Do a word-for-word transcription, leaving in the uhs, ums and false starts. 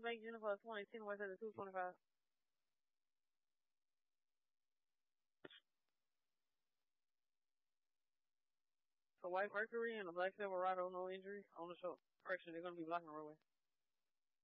make Jennifer a twenty, ten was at the two twenty-five. So White Mercury and the Black Silverado, no injury on the show. Correction, they're going to be blocking the runway.